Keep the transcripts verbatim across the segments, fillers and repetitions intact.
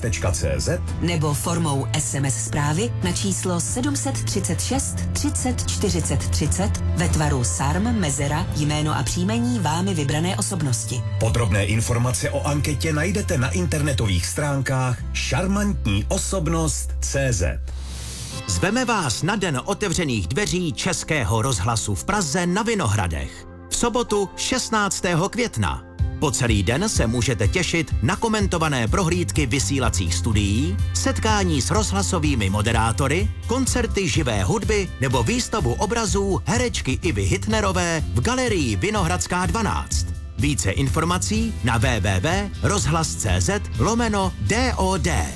tečka cé zet nebo formou es em es zprávy na číslo sedm set třicet šest třicet čtyřicet třicet ve tvaru sarm, mezera, jméno a příjmení vámi vybrané osobnosti. Podrobné informace o anketě najdete na internetových stránkách šarmantní osobnost tečka cé zet. Zveme vás na den otevřených dveří Českého rozhlasu v Praze na Vinohradech. V sobotu šestnáctého května. Po celý den se můžete těšit na komentované prohlídky vysílacích studií, setkání s rozhlasovými moderátory, koncerty živé hudby nebo výstavu obrazů herečky Ivy Hitnerové v galerii Vinohradská dvanáct. Více informací na w w w tečka rozhlas tečka cé zet lomeno D O D.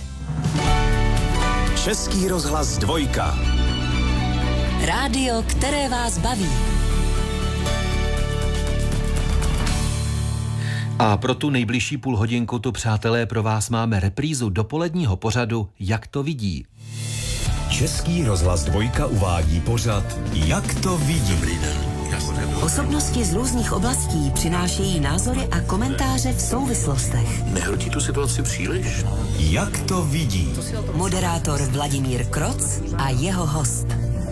Český rozhlas dvojka. Rádio, které vás baví. A pro tu nejbližší půl hodinku tu, přátelé, pro vás máme reprízu dopoledního pořadu Jak to vidí. Český rozhlas dvojka uvádí pořad Jak to vidí. Dobrý den. Osobnosti z různých oblastí přinášejí názory a komentáře v souvislostech. Nehrotí tu situaci příliš? Jak to vidí. Moderátor Vladimír Kroc a jeho host.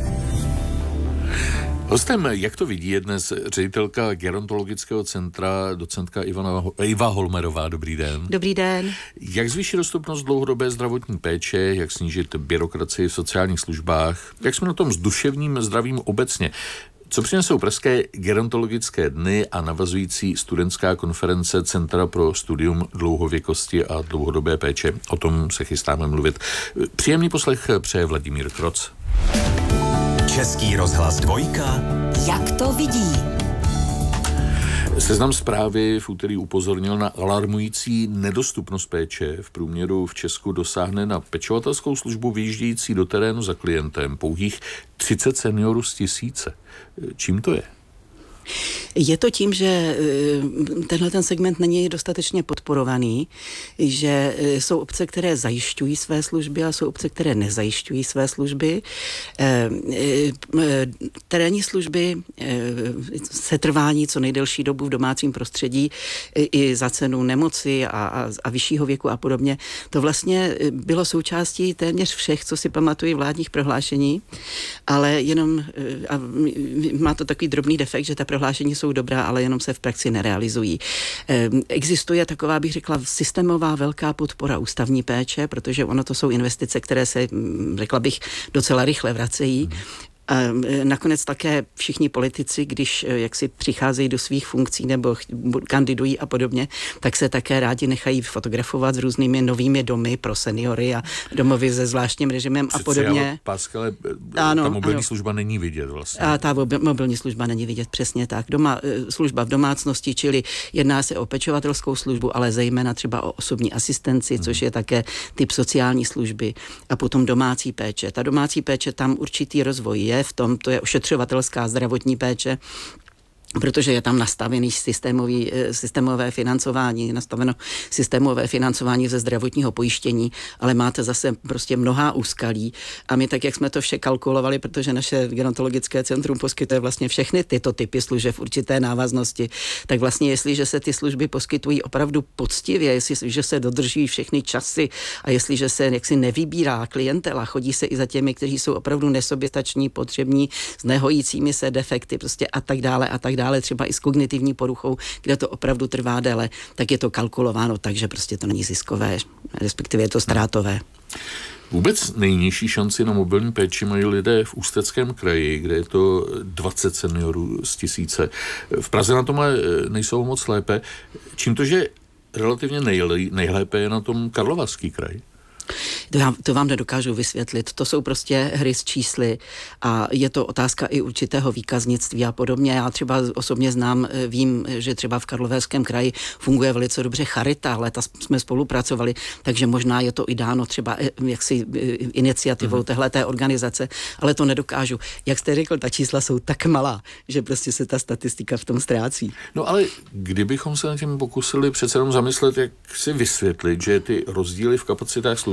Hostem, jak to vidí, je dnes ředitelka gerontologického centra, docentka Ivana, Iva Holmerová. Dobrý den. Dobrý den. Jak zvýšit dostupnost dlouhodobé zdravotní péče, jak snížit byrokracii v sociálních službách, jak jsme na tom s duševním zdravím obecně? Co přinesou pražské gerontologické dny a navazující studentská konference Centra pro studium dlouhověkosti a dlouhodobé péče? O tom se chystáme mluvit. Příjemný poslech přeje Vladimír Kroc. Český rozhlas dvojka. Jak to vidí? Seznam Zprávy v úterý upozornil na alarmující nedostupnost péče. V průměru v Česku dosáhne na pečovatelskou službu vyjíždějící do terénu za klientem pouhých třicet seniorů z tisíce. Čím to je? Je to tím, že tenhle ten segment není dostatečně podporovaný, že jsou obce, které zajišťují své služby a jsou obce, které nezajišťují své služby. Terénní služby, setrvání co nejdelší dobu v domácím prostředí i za cenu nemoci a, a, a vyššího věku a podobně, to vlastně bylo součástí téměř všech, co si pamatují vládních prohlášení, ale jenom a má to takový drobný defekt, že ta prohlášení jsou dobrá, ale jenom se v praxi nerealizují. Existuje taková, bych řekla, systémová velká podpora ústavní péče, protože ono to jsou investice, které se, řekla bych, docela rychle vracejí. A nakonec také všichni politici, když jak si přicházejí do svých funkcí nebo kandidují a podobně, tak se také rádi nechají fotografovat s různými novými domy pro seniory a domovy se zvláštním režimem a podobně. Páskale, ta mobilní ano. služba není vidět vlastně. A ta mobilní služba není vidět, přesně tak. Doma, služba v domácnosti, čili jedná se o pečovatelskou službu, ale zejména třeba o osobní asistenci, hmm. což je také typ sociální služby a potom domácí péče. Ta domácí péče, tam určitý rozvoj je, v tom to je ošetřovatelská zdravotní péče, protože je tam nastavený systémový, systémové financování, nastaveno systémové financování ze zdravotního pojištění, ale máte zase prostě mnohá úskalí a my tak, jak jsme to vše kalkulovali, protože naše gerontologické centrum poskytuje vlastně všechny tyto typy služeb v určité návaznosti, tak vlastně jestliže se ty služby poskytují opravdu poctivě, jestliže se dodržují všechny časy a jestliže se jaksi nevybírá klientela, chodí se i za těmi, kteří jsou opravdu nesoběstační, potřební, s nehojícími se defekty prostě a tak dále a tak dále, třeba i s kognitivní poruchou, kde to opravdu trvá déle, tak je to kalkulováno tak, že prostě to není ziskové, respektive je to ztrátové. Vůbec nejnižší šanci na mobilní péči mají lidé v Ústeckém kraji, kde je to dvacet seniorů z tisíce. V Praze na tom nejsou moc lépe. Čím to, že relativně nejlé, nejlépe je na tom Karlovarský kraj? To, já, to vám nedokážu vysvětlit. To jsou prostě hry s čísly a je to otázka i určitého výkaznictví a podobně. Já třeba osobně znám, vím, že třeba v Karlovarském kraji funguje velice dobře charita, léta jsme spolupracovali, takže možná je to i dáno třeba jaksi iniciativou téhleté organizace, ale to nedokážu. Jak jste řekl, ta čísla jsou tak malá, že prostě se ta statistika v tom ztrácí. No ale kdybychom se na tím pokusili přece jenom zamyslet, jak si vysvětlit, že ty rozdíly v kapacitách služeb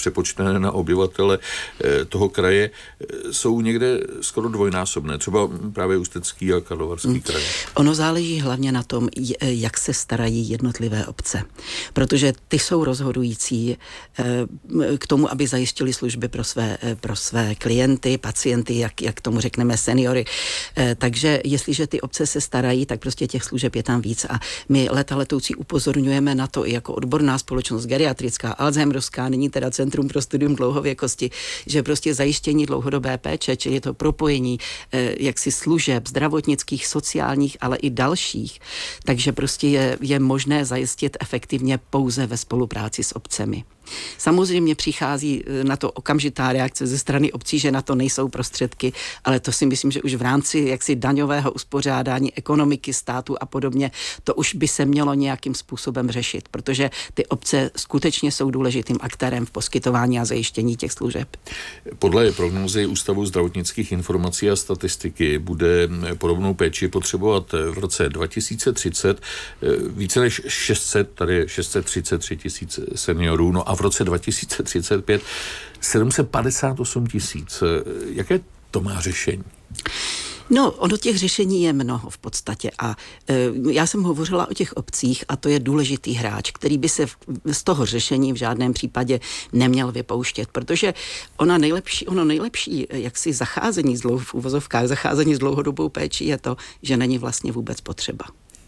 přepočtené na obyvatele toho kraje, jsou někde skoro dvojnásobné, třeba právě Ústecký a Karlovarský hmm. kraj. Ono záleží hlavně na tom, jak se starají jednotlivé obce, protože ty jsou rozhodující k tomu, aby zajistili služby pro své, pro své klienty, pacienty, jak, jak tomu řekneme seniory. Takže jestliže ty obce se starají, tak prostě těch služeb je tam víc a my leta letoucí upozorňujeme na to i jako odborná společnost geriatrická, alzheimerovská, nyní teda Centrum pro studium dlouhověkosti, že prostě zajištění dlouhodobé péče, čili je to propojení jaksi služeb zdravotnických, sociálních, ale i dalších, takže prostě je, je možné zajistit efektivně pouze ve spolupráci s obcemi. Samozřejmě přichází na to okamžitá reakce ze strany obcí, že na to nejsou prostředky, ale to si myslím, že už v rámci jaksi daňového uspořádání ekonomiky státu a podobně, to už by se mělo nějakým způsobem řešit, protože ty obce skutečně jsou důležitým aktérem v poskytování a zajištění těch služeb. Podle prognózy Ústavu zdravotnických informací a statistiky bude podobnou péči potřebovat v roce dva tisíce třicet více než šest set, tady šest set třicet tři tisíc seniorů, no a v roce dva tisíce třicet pět sedm set padesát osm tisíc. Jaké to má řešení? No, ono těch řešení je mnoho v podstatě a e, já jsem hovořila o těch obcích a to je důležitý hráč, který by se v, z toho řešení v žádném případě neměl vypouštět, protože ona nejlepší, ono nejlepší jaksi zacházení z dlouho, v uvozovkách, zacházení s dlouhodobou péčí je to, že není vlastně vůbec potřeba.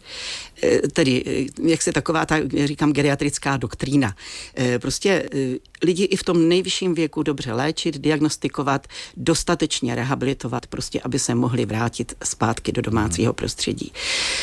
Tedy, jak se taková ta, říkám, geriatrická doktrína. Prostě lidi i v tom nejvyšším věku dobře léčit, diagnostikovat, dostatečně rehabilitovat, prostě, aby se mohli vrátit zpátky do domácího prostředí.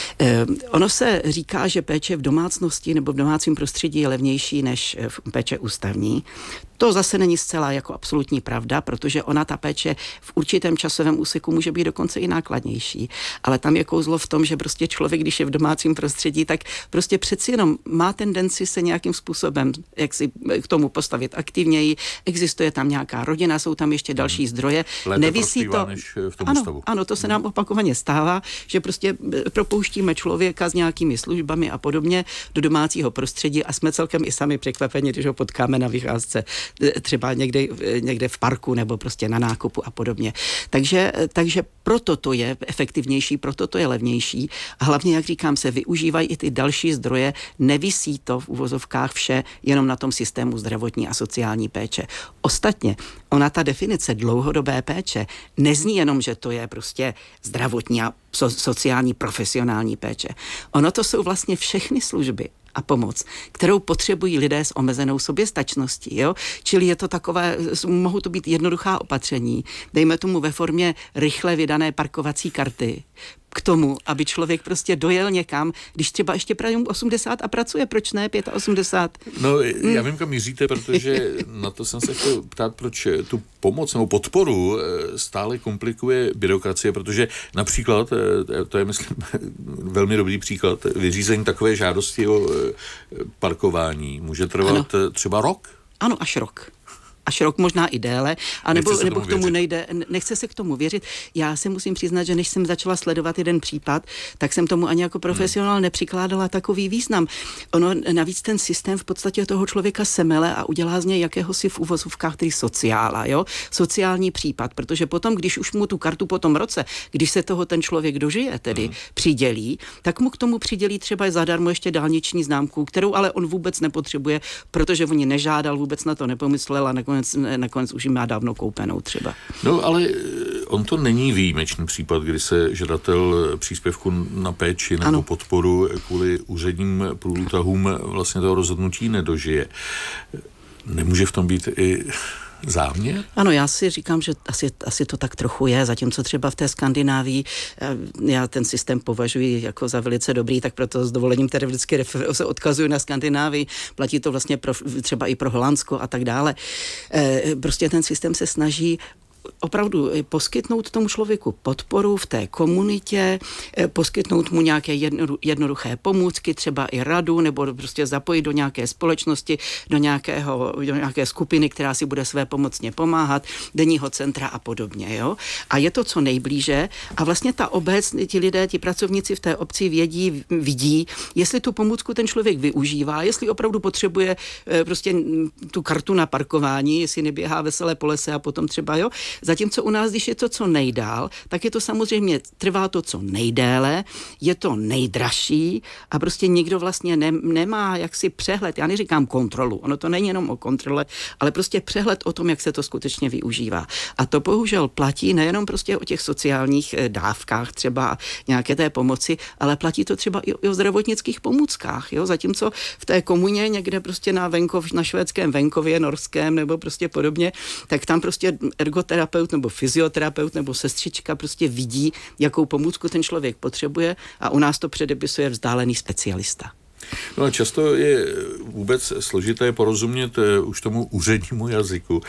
Ono se říká, že péče v domácnosti nebo v domácím prostředí je levnější než péče ústavní. To zase není zcela jako absolutní pravda, protože ona, ta péče v určitém časovém úseku může být dokonce i nákladnější. Ale tam je kouzlo v tom, že prostě člověk, když je v domácím prostředí, tak prostě přeci jenom má tendenci se nějakým způsobem jak si k tomu postavit aktivněji. Existuje tam nějaká rodina, jsou tam ještě další zdroje. Lépe nevisí to než v tom ano, stavu. Ano, to se nám opakovaně stává, že prostě propouštíme člověka s nějakými službami a podobně do domácího prostředí a jsme celkem i sami překvapeni, když ho potkáme na vycházce třeba někde, někde v parku nebo prostě na nákupu a podobně. Takže, takže proto to je efektivnější, proto to je levnější a hlavně, jak říkám, se využívají i ty další zdroje, nevisí to v uvozovkách vše jenom na tom systému zdravotní a sociální péče. Ostatně, ona ta definice dlouhodobé péče nezní jenom, že to je prostě zdravotní a so, sociální profesionální péče. Ono to jsou vlastně všechny služby a pomoc, kterou potřebují lidé s omezenou soběstačností. Jo? Čili je to takové, mohou to být jednoduchá opatření, dejme tomu ve formě rychle vydané parkovací karty, k tomu, aby člověk prostě dojel někam, když třeba ještě praje osmdesát a pracuje, proč ne osmdesát pět? No, já vím, kam míříte, protože na to jsem se chtěl ptát, proč tu pomoc nebo podporu stále komplikuje byrokracie, protože například, to je, myslím, velmi dobrý příklad, vyřízení takové žádosti o parkování může trvat ano. třeba rok? Ano, až rok. Až rok, možná i déle, a nebo, tomu nebo k tomu věřit. nejde, nechce se k tomu věřit. Já se musím přiznat, že než jsem začala sledovat jeden případ, tak jsem tomu ani jako profesionál hmm. nepřikládala takový význam. Ono navíc ten systém v podstatě toho člověka semele a udělá z něj jakéhosi v uvozovkách tedy sociála, jo? Sociální případ, protože potom, když už mu tu kartu po tom roce, když se toho ten člověk dožije, tedy hmm. přidělí, tak mu k tomu přidělí třeba zadarmo ještě dálniční známku, kterou ale on vůbec nepotřebuje, protože on ji nežádal, vůbec na to nepomyslel a nakonec nakonec už ji má dávno koupenou třeba. No, ale on to není výjimečný případ, kdy se žadatel příspěvku na péči nebo ano. podporu kvůli úředním průtahům vlastně toho rozhodnutí nedožije. Nemůže v tom být i záměr? Ano, já si říkám, že asi, asi to tak trochu je, zatímco třeba v té Skandinávii já ten systém považuji jako za velice dobrý, tak proto s dovolením tedy vždycky se odkazuju na Skandinávii, platí to vlastně pro, třeba i pro Holandsko a tak dále. Prostě ten systém se snaží opravdu poskytnout tomu člověku podporu v té komunitě, poskytnout mu nějaké jednoduché pomůcky, třeba i radu, nebo prostě zapojit do nějaké společnosti, do, nějakého, do nějaké skupiny, která si bude své pomocně pomáhat, denního centra a podobně. Jo? A je to co nejblíže a vlastně ta obec, ti lidé, ti pracovníci v té obci vědí, vidí, jestli tu pomůcku ten člověk využívá, jestli opravdu potřebuje prostě tu kartu na parkování, jestli neběhá veselé po lese a potom třeba, jo. Zatímco u nás, když je to co nejdál, tak je to samozřejmě, trvá to co nejdéle, je to nejdražší a prostě nikdo vlastně ne, nemá jaksi přehled, já neříkám kontrolu, ono to není jenom o kontrole, ale prostě přehled o tom, jak se to skutečně využívá. A to bohužel platí nejenom prostě o těch sociálních dávkách, třeba nějaké té pomoci, ale platí to třeba i o zdravotnických pomůckách, jo. Zatímco v té komuně někde prostě na venkov, na švédském venkově, norském nebo prostě podobně, tak tam prostě ergoterapeut nebo fyzioterapeut nebo sestřička prostě vidí, jakou pomůcku ten člověk potřebuje a u nás to předepisuje vzdálený specialista. No a často je vůbec složité porozumět už tomu úřednímu jazyku.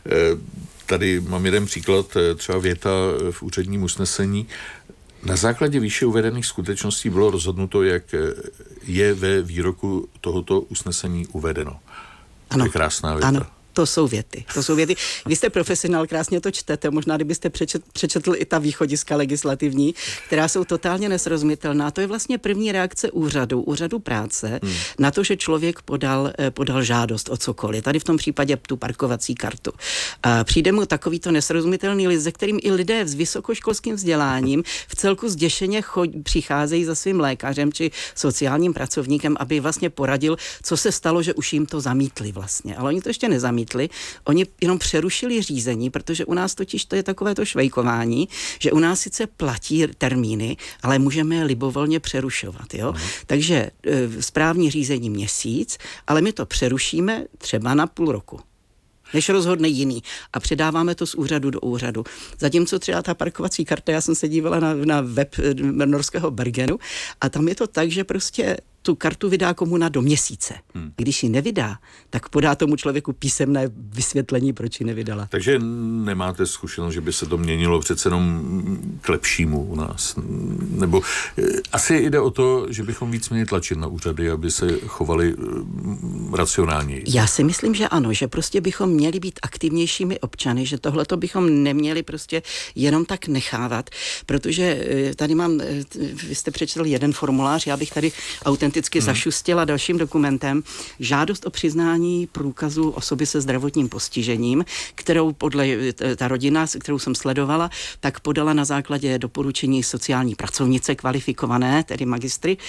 Tady mám jeden příklad, třeba věta v úředním usnesení. Na základě výše uvedených skutečností bylo rozhodnuto, jak je ve výroku tohoto usnesení uvedeno. Ano, to je krásná věta. Ano. To jsou věty. To jsou věty. Vy jste profesionál, krásně to čtete, možná kdybyste přečet, přečetl i ta východiska legislativní, která jsou totálně nesrozumitelná. To je vlastně první reakce úřadu, úřadu práce, hmm. na to, že člověk podal, podal žádost o cokoliv. Tady v tom případě tu parkovací kartu. A přijde mu takovýto nesrozumitelný list, ze kterým i lidé s vysokoškolským vzděláním v celku zděšeně chod, přicházejí za svým lékařem či sociálním pracovníkem, aby vlastně poradil, co se stalo, že už jim to zamítli vlastně. Ale oni to ještě nezamítli. Oni jenom přerušili řízení, protože u nás totiž to je takové to švejkování, že u nás sice platí termíny, ale můžeme je libovolně přerušovat. Jo? Mm. Takže e, správní řízení měsíc, ale my to přerušíme třeba na půl roku, než rozhodne jiný. A předáváme to z úřadu do úřadu. Zatímco třeba ta parkovací karta, já jsem se dívala na, na web norského Bergenu a tam je to tak, že prostě tu kartu vydá komuna do měsíce. Hmm. Když ji nevydá, tak podá tomu člověku písemné vysvětlení, proč ji nevydala. Takže nemáte zkušenost, že by se to měnilo přece jenom k lepšímu u nás? Nebo asi jde o to, že bychom víc měli tlačit na úřady, aby se chovali racionálněji. Já si myslím, že ano, že prostě bychom měli být aktivnějšími občany, že tohleto bychom neměli prostě jenom tak nechávat, protože tady mám, vy jste přečetl jeden formulář, já bych tady autenticky Hmm. zašustila dalším dokumentem žádost o přiznání průkazu osoby se zdravotním postižením, kterou podle ta rodina, kterou jsem sledovala, tak podala na základě doporučení sociální pracovnice kvalifikované, tedy magistry,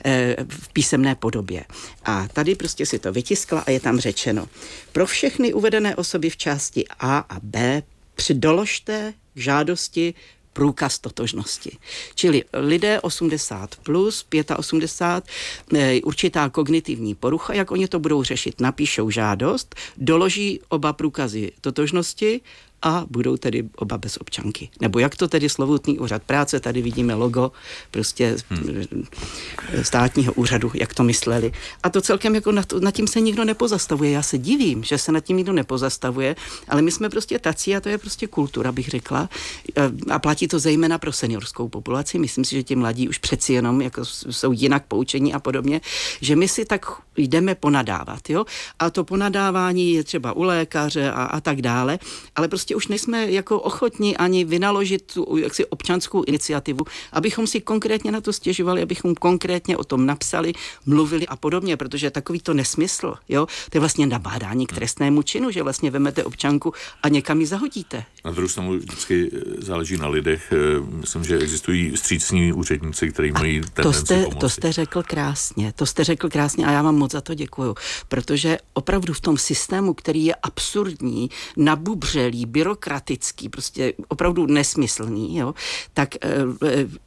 v písemné podobě. A tady prostě si to vytiskla a je tam řečeno: pro všechny uvedené osoby v části A a B přidoložte k žádosti průkaz totožnosti. Čili lidé osmdesát plus, osmdesát pět, určitá kognitivní porucha, jak oni to budou řešit, napíšou žádost, doloží oba průkazy totožnosti a budou tedy oba bez občanky. Nebo jak to tedy Slovutný úřad práce, tady vidíme logo prostě hmm. státního úřadu, jak to mysleli. A to celkem jako nad, nad tím se nikdo nepozastavuje. Já se divím, že se nad tím nikdo nepozastavuje, ale my jsme prostě tací a to je prostě kultura, bych řekla. A platí to zejména pro seniorskou populaci. Myslím si, že ti mladí už přeci jenom jako jsou jinak poučení a podobně, že my si tak jdeme ponadávat. Jo? A to ponadávání je třeba u lékaře a, a tak dále, ale prostě už nejsme jako ochotní ani vynaložit tu jaksi občanskou iniciativu, abychom si konkrétně na to stěžovali, abychom konkrétně o tom napsali, mluvili a podobně, protože takový to nesmysl, jo, to je vlastně nabádání k trestnému činu, že vlastně vemete občanku a někam ji zahodíte. Na druhou stranu vždycky záleží na lidech. Myslím, že existují vstřícní úředníci, kteří mají tendenci to jste, pomoci. To jste řekl krásně, to jste řekl krásně a já vám moc za to děkuju, protože opravdu v tom systému, který je absurdní, nabubřelý, byrokratický, prostě opravdu nesmyslný, jo, tak e,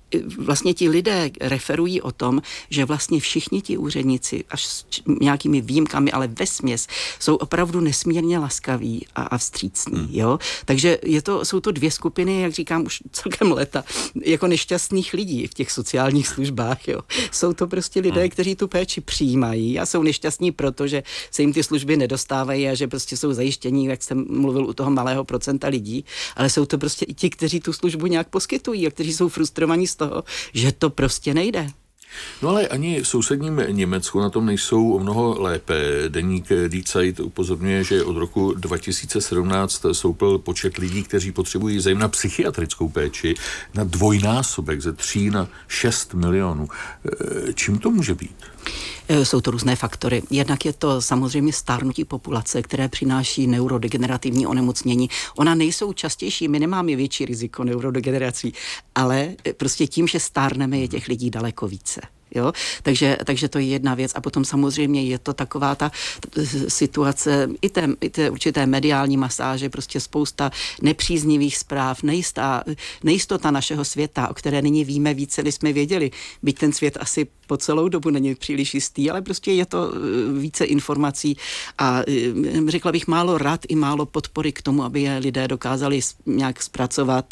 vlastně ti lidé referují o tom, že vlastně všichni ti úředníci, až s nějakými výjimkami, ale vesměs, jsou opravdu nesmírně laskaví a, a vstřícní, hmm. jo. Takže je to, jsou to dvě skupiny, jak říkám, už celkem léta, jako nešťastných lidí v těch sociálních službách, jo. Jsou to prostě lidé, hmm. kteří tu péči přijímají a jsou nešťastní proto, že se jim ty služby nedostávají a že prostě jsou zajištění, jak jsem mluvil u toho malého procenta lidí, ale jsou to prostě i ti, kteří tu službu nějak poskytují a kteří jsou frustrovaní z toho, že to prostě nejde. No ale ani v sousedním Německu na tom nejsou o mnoho lépe. Deník Die Zeit upozorňuje, že od roku dva tisíce sedmnáct stoupl počet lidí, kteří potřebují zejména psychiatrickou péči, na dvojnásobek, ze tří na šest milionů. Čím to může být? Jsou to různé faktory. Jednak je to samozřejmě stárnutí populace, které přináší neurodegenerativní onemocnění. Ona nejsou častější, my nemáme větší riziko neurodegenerací, ale prostě tím, že stárneme, je těch lidí daleko více. Jo? Takže, takže to je jedna věc a potom samozřejmě je to taková ta situace i té, i té určité mediální masáže, prostě spousta nepříznivých zpráv, nejistá, nejistota našeho světa, o které nyní víme více, než jsme věděli. Byť ten svět asi po celou dobu není příliš jistý, ale prostě je to více informací a řekla bych málo rad i málo podpory k tomu, aby je lidé dokázali nějak zpracovat,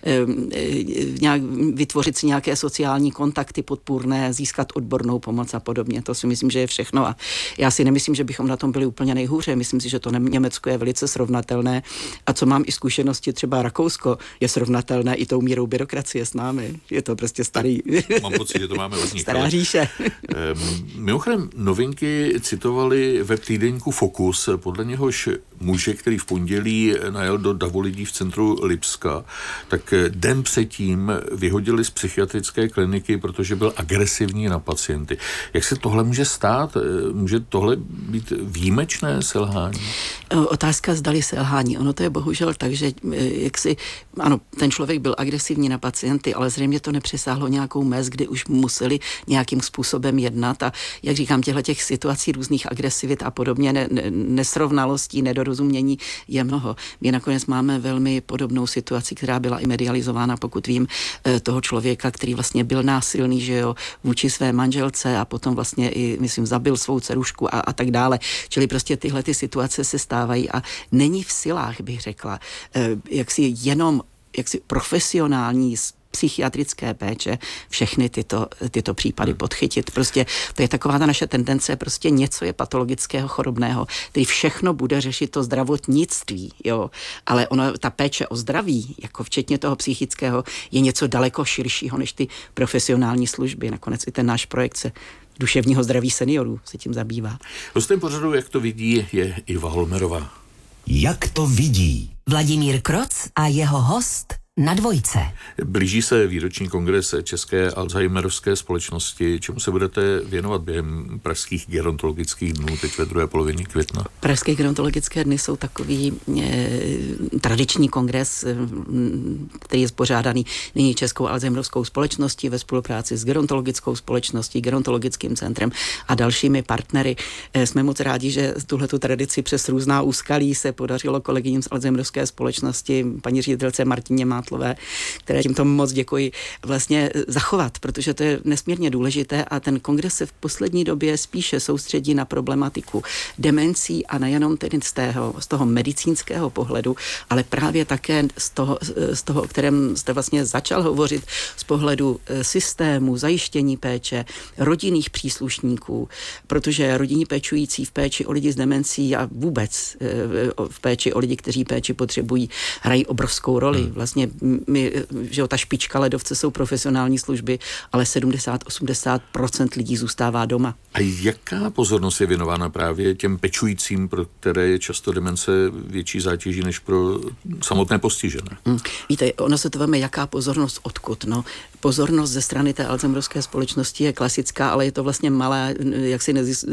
nějak vytvořit si nějaké sociální kontakty podpůrné, získat odbornou pomoc a podobně. To si myslím, že je všechno a já si nemyslím, že bychom na tom byli úplně nejhůře. Myslím si, že to Německo je velice srovnatelné a co mám i zkušenosti, třeba Rakousko je srovnatelné i tou mírou byrokracie s námi. Je to prostě starý. Mám pocit, že to máme od nich. Stará říše. Mimochodem, novinky citovali web týdeníku Focus, podle něhož muže, který v pondělí najel do davu lidí v centru Lipska, tak den předtím vyhodili z psychiatrické kliniky, protože byl agresivní na pacienty. Jak se tohle může stát? Může tohle být výjimečné selhání? Otázka zdali selhání. Ono to je bohužel tak, že jak si, ano, ten člověk byl agresivní na pacienty, ale zřejmě to nepřesáhlo nějakou mez, kdy už museli nějakým způsobem jednat a jak říkám, těchto těch situací různých agresivit a podobně, ne, ne, nesrovnalostí, nedorozumění je mnoho. My nakonec máme velmi podobnou situaci, která byla i medializována, pokud vím, toho člověka, který vlastně byl násilný, že jo, vůči své manželce a potom vlastně i, myslím, zabil svou dcerušku a, a tak dále. Čili prostě tyhle ty situace se stávají a není v silách, bych řekla, jak si jenom jak si profesionální psychiatrické péče všechny tyto, tyto případy podchytit. Prostě to je taková ta naše tendence, prostě něco je patologického, chorobného, který všechno bude řešit to zdravotnictví, jo. Ale ono, ta péče o zdraví, jako včetně toho psychického, je něco daleko širšího než ty profesionální služby. Nakonec i ten náš projekt se duševního zdraví seniorů se tím zabývá. Hostem pořadu, jak to vidí, je Iva Holmerová. Jak to vidí? Vladimír Kroc a jeho host na Dvojce. Blíží se výroční kongres České Alzheimerovské společnosti. Čemu se budete věnovat během pražských gerontologických dnů teď ve druhé polovině května? Pražské gerontologické dny jsou takový e, tradiční kongres, e, který je spořádaný nyní Českou Alzheimerovskou společností ve spolupráci s gerontologickou společností, gerontologickým centrem a dalšími partnery. E, jsme moc rádi, že tuhletu tradici přes různá úskalí se podařilo kolegyním z Alzheimerovské společnosti, paní ředitelce Martině Mátlové, které tímto moc děkuji, vlastně zachovat, protože to je nesmírně důležité a ten kongres se v poslední době spíše soustředí na problematiku demencí a nejenom tedy z toho, z toho medicínského pohledu, ale právě také z toho, z toho, o kterém jste vlastně začal hovořit, z pohledu systému, zajištění péče, rodinných příslušníků, protože rodinní pečující v péči o lidi s demencí a vůbec v péči o lidi, kteří péči potřebují, hrají obrovskou roli. Vlastně my, že jo, ta špička ledovce jsou profesionální služby, ale sedmdesát až osmdesát procent lidí zůstává doma. A jaká pozornost je věnována právě těm pečujícím, pro které je často demence větší zátěží než pro samotné postižené? Hmm. Víte, ono se to veme, jaká pozornost odkud. No, pozornost ze strany té Alzheimerovské společnosti je klasická, ale je to vlastně malá, jaksi nezis,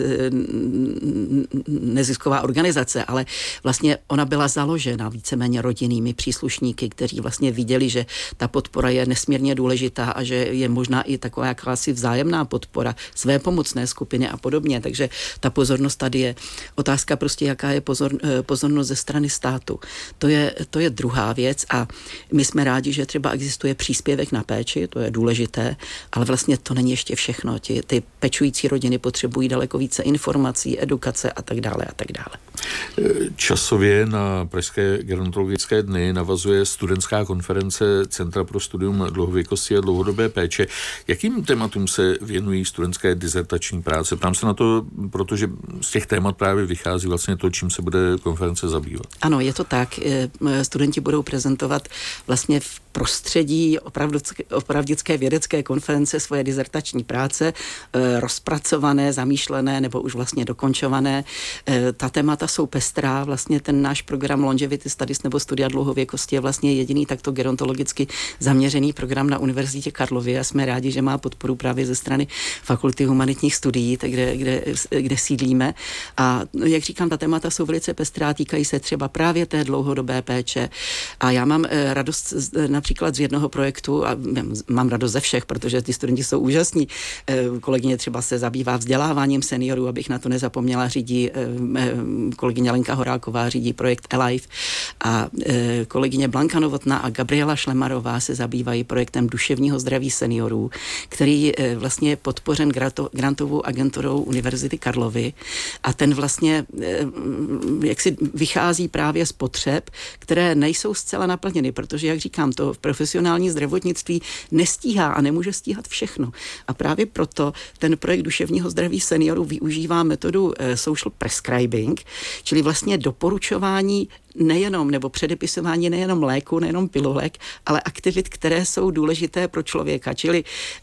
nezisková organizace, ale vlastně ona byla založena víceméně rodinnými příslušníky, kteří vlastně viděli, že ta podpora je nesmírně důležitá a že je možná i taková jakási vzájemná podpora své pomocné skupiny a podobně. Takže ta pozornost tady je. Otázka prostě, jaká je pozor, pozornost ze strany státu. To je, to je druhá věc a my jsme rádi, že třeba existuje příspěvek na péči, to to je důležité, ale vlastně to není ještě všechno. Ty, ty pečující rodiny potřebují daleko více informací, edukace a tak dále a tak dále. Časově na Pražské gerontologické dny navazuje studentská konference Centra pro studium dlouhověkosti a dlouhodobé péče. Jakým tématům se věnují studentské dizertační práce? Ptám se na to, protože z těch témat právě vychází vlastně to, čím se bude konference zabývat. Ano, je to tak. Studenti budou prezentovat vlastně v prostředí opravdické vědecké konference svoje dizertační práce, rozpracované, zamýšlené nebo už vlastně dokončované. Ta témata jsou pestrá. Vlastně ten náš program Longevity Studies nebo studia dlouhověkosti je vlastně jediný takto gerontologicky zaměřený program na Univerzitě Karlově a jsme rádi, že má podporu právě ze strany Fakulty humanitních studií, kde, kde, kde sídlíme. A jak říkám, ta témata jsou velice pestrá, týkají se třeba právě té dlouhodobé péče. A já mám radost například z jednoho projektu, a mám radost ze všech, protože ty studenti jsou úžasní. Kolegyně třeba se zabývá vzděláváním seniorů, abych na to nezapomněla, řídí kolegyně Lenka Horáková, řídí projekt Alive a kolegyně Blanka Novotná a Gabriela Šlemarová se zabývají projektem duševního zdraví seniorů, který vlastně je podpořen grantovou agenturou Univerzity Karlovy a ten vlastně jaksi vychází právě z potřeb, které nejsou zcela naplněny, protože, jak říkám, to v profesionální zdravotnictví nestíhá a nemůže stíhat všechno. A právě proto ten projekt duševního zdraví seniorů využívá metodu social prescribing, čili vlastně doporučování nejenom, nebo předepisování nejenom léku, nejenom pilulek, ale aktivit, které jsou důležité pro člověka. Čili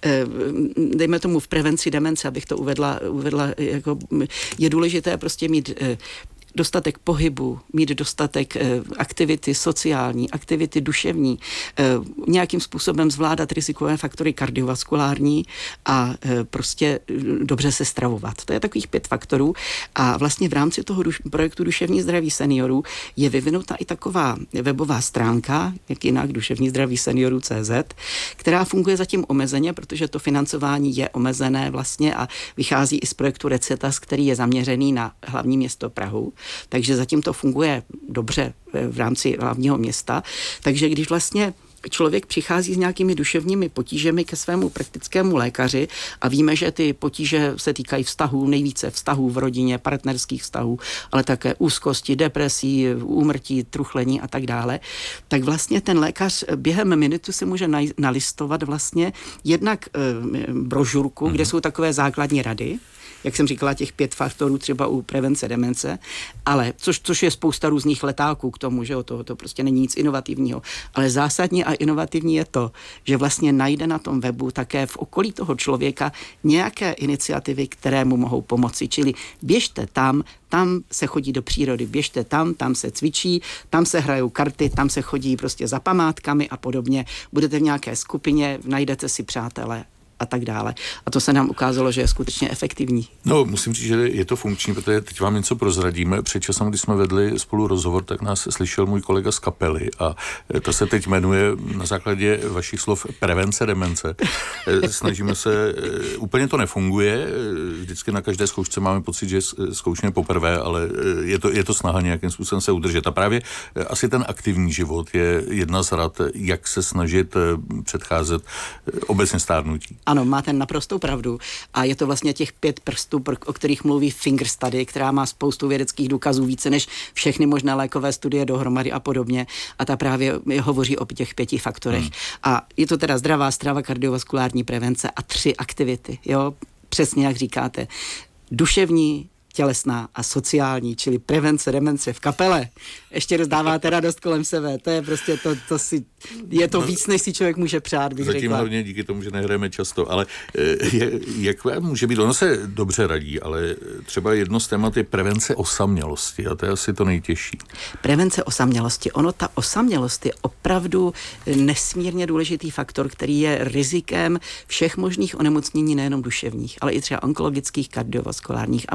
dejme tomu v prevenci demence, abych to uvedla, uvedla jako je důležité prostě mít dostatek pohybu, mít dostatek e, aktivity sociální, aktivity duševní, e, nějakým způsobem zvládat rizikové faktory kardiovaskulární a e, prostě e, dobře se stravovat. To je takových pět faktorů a vlastně v rámci toho duš, projektu Duševní zdraví seniorů je vyvinuta i taková webová stránka, jak jinak duševní zdraví seniorů tečka cé zet, která funguje zatím omezeně, protože to financování je omezené vlastně a vychází i z projektu Recetas, který je zaměřený na hlavní město Prahu. Takže zatím to funguje dobře v rámci hlavního města. Takže když vlastně člověk přichází s nějakými duševními potížemi ke svému praktickému lékaři a víme, že ty potíže se týkají vztahů, nejvíce vztahů v rodině, partnerských vztahů, ale také úzkosti, depresí, úmrtí, truchlení a tak dále, tak vlastně ten lékař během minuty si může nalistovat vlastně jednak e, brožurku, mm-hmm. kde jsou takové základní rady, jak jsem říkala, těch pět faktorů třeba u prevence demence, ale což, což je spousta různých letáků k tomu, že jo, to, to prostě není nic inovativního, ale zásadní a inovativní je to, že vlastně najde na tom webu také v okolí toho člověka nějaké iniciativy, které mu mohou pomoci, čili běžte tam, tam se chodí do přírody, běžte tam, tam se cvičí, tam se hrajou karty, tam se chodí prostě za památkami a podobně, budete v nějaké skupině, najdete si přátele a tak dále. A to se nám ukázalo, že je skutečně efektivní. No, musím říct, že je to funkční, protože teď vám něco prozradíme. Před časem, když jsme vedli spolu rozhovor, tak nás slyšel můj kolega z kapely a ta se teď jmenuje na základě vašich slov Prevence demence. Snažíme se, úplně to nefunguje, vždycky na každé zkoušce máme pocit, že zkoušíme poprvé, ale je to, je to snaha nějakým způsobem se udržet. A právě asi ten aktivní život je jedna z rad, jak se snažit předcházet obecně stárnutí. Ano, máte naprostou pravdu. A je to vlastně těch pět prstů, o kterých mluví Finger Study, která má spoustu vědeckých důkazů, více než všechny možné lékové studie dohromady a podobně. A ta právě hovoří o těch pěti faktorech. Hmm. A je to teda zdravá strava, kardiovaskulární prevence a tři aktivity. Jo, přesně jak říkáte. Duševní, tělesná a sociální, čili prevence demence v kapele. Ještě rozdáváte radost kolem sebe. To je prostě to, to si, je to no, víc, než si člověk může přát, bych zatím řekla. Hlavně díky tomu, že nehrajeme často, ale je, jak může být, ono se dobře radí, ale třeba jedno z témat je prevence osamělosti a to je asi to nejtěžší. Prevence osamělosti. Ono, ta osamělost je opravdu nesmírně důležitý faktor, který je rizikem všech možných onemocnění, nejenom duševních, ale i třeba onkologických, kardiovaskulárních a podobně.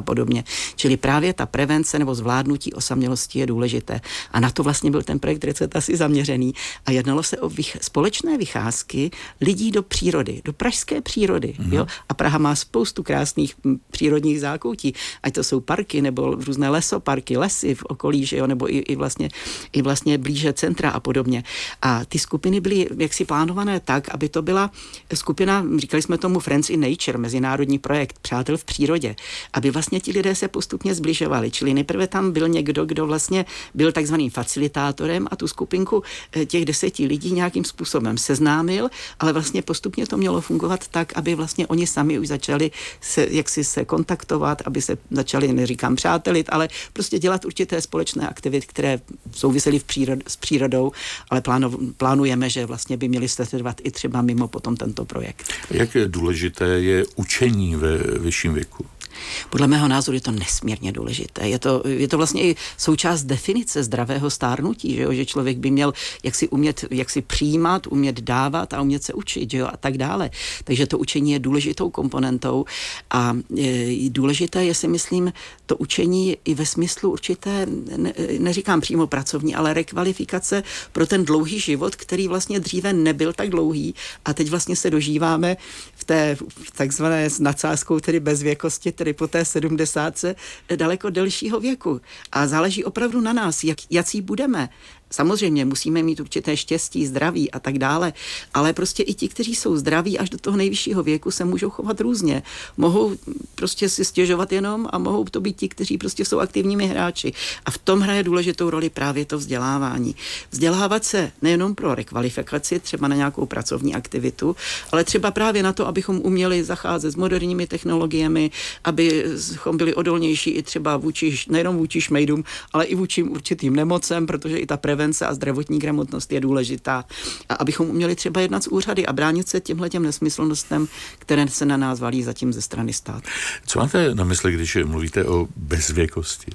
Čili právě ta prevence nebo zvládnutí osamělosti je důležité. A na to vlastně byl ten projekt Recepta si zaměřený. A jednalo se o vych- společné vycházky lidí do přírody, do pražské přírody. Mm. Jo? A Praha má spoustu krásných m, přírodních zákoutí, ať to jsou parky nebo různé lesoparky, lesy v okolí, že jo? Nebo i, i, vlastně, i vlastně blíže centra a podobně. A ty skupiny byly jaksi plánované tak, aby to byla skupina, říkali jsme tomu Friends in Nature, mezinárodní projekt Přátel v přírodě, aby vlastně ti lidé se postupně zbližovali. Čili nejprve tam byl někdo, kdo vlastně byl takzvaným facilitátorem a tu skupinku těch deseti lidí nějakým způsobem seznámil, ale vlastně postupně to mělo fungovat tak, aby vlastně oni sami už začali se, jaksi se kontaktovat, aby se začali, neříkám přátelit, ale prostě dělat určité společné aktivity, které souvisely v přírod, s přírodou, ale plánu, plánujeme, že vlastně by měli se trvat i třeba mimo potom tento projekt. Jak důležité je učení ve vyšším věku? Podle mého názoru je to nesmírně důležité. Je to, je to vlastně i součást definice zdravého stárnutí, že, jo? Že člověk by měl jaksi umět, jaksi přijímat, umět dávat a umět se učit, že jo? A tak dále. Takže to učení je důležitou komponentou a je, důležité je, si myslím, to učení i ve smyslu určité, ne, neříkám přímo pracovní, ale rekvalifikace pro ten dlouhý život, který vlastně dříve nebyl tak dlouhý a teď vlastně se dožíváme v té v takzvané s nadsázkou, tedy bezvěkosti, tedy po té sedmdesátce daleko delšího věku. A záleží opravdu na nás, jak, jací budeme. Samozřejmě musíme mít určité štěstí, zdraví a tak dále, ale prostě i ti, kteří jsou zdraví až do toho nejvyššího věku, se můžou chovat různě. Mohou prostě si stěžovat jenom a mohou to být ti, kteří prostě jsou aktivními hráči. A v tom hraje důležitou roli právě to vzdělávání. Vzdělávat se nejenom pro rekvalifikaci, třeba na nějakou pracovní aktivitu, ale třeba právě na to, abychom uměli zacházet s moderními technologiemi, abychom byli odolnější i třeba vůči, nejenom vůči šmejdům, ale i vůči určitým nemocem, protože i ta prevence a zdravotní gramotnost je důležitá. A abychom uměli třeba jednat s úřady a bránit se těmhletěm nesmyslnostem, které se na nás valí zatím ze strany státu. Co máte na mysli, když mluvíte o bezvěkosti?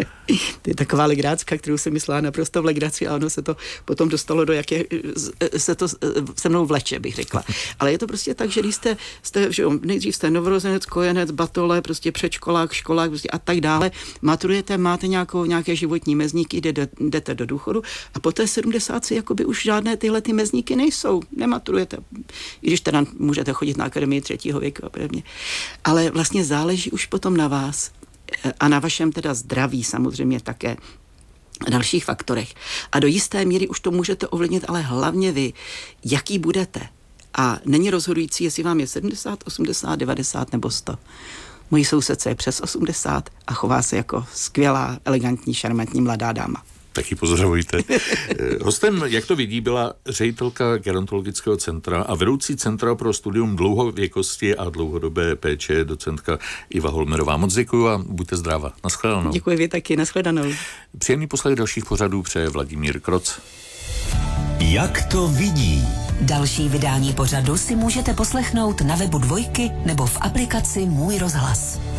To je taková legrácka, kterou jsem myslela naprosto v legraci a ono se to potom dostalo do jaké, se to se mnou vleče, bych řekla. Ale je to prostě tak, že když jste, jste že nejdřív jste novorozenec, kojenec, batole, prostě předškolák, školák prostě a tak dále, maturujete, máte nějakou, nějaké životní mezníky, jdete, jdete do důchodu a po té sedmdesátce jakoby už žádné tyhle ty mezníky nejsou. Nematurujete. I když teda můžete chodit na akademii třetího věku a podobně. Ale vlastně záleží už potom na vás a na vašem teda zdraví samozřejmě také a dalších faktorech. A do jisté míry už to můžete ovlivnit, ale hlavně vy, jaký budete. A není rozhodující, jestli vám je sedmdesát, osmdesát, devadesát nebo sto. Mojí sousedce je přes osmdesát a chová se jako skvělá, elegantní, šarmantní mladá dáma. Taky pozdravujte. Hostem, jak to vidí, byla ředitelka gerontologického centra a vedoucí Centra pro studium dlouhověkosti a dlouhodobé péče, docentka Iva Holmerová. Moc děkuju a buďte zdráva. Naschledanou. Děkuji vy taky, naschledanou. Příjemný poslech dalších pořadů přeje Vladimír Kroc. Jak to vidí? Další vydání pořadu si můžete poslechnout na webu Dvojky nebo v aplikaci Můj rozhlas.